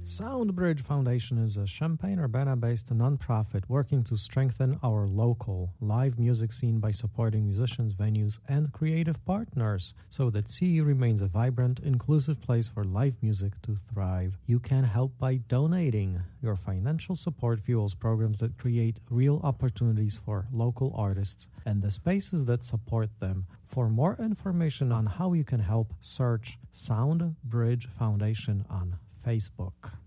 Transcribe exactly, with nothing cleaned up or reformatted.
Soundbridge Foundation is a Champaign-Urbana-based nonprofit working to strengthen our local live music scene by supporting musicians, venues, and creative partners so that C E remains a vibrant, inclusive place for live music to thrive. You can help by donating. Your financial support fuels programs that create real opportunities for local artists and the spaces that support them. For more information on how you can help, search Soundbridge Foundation on Facebook.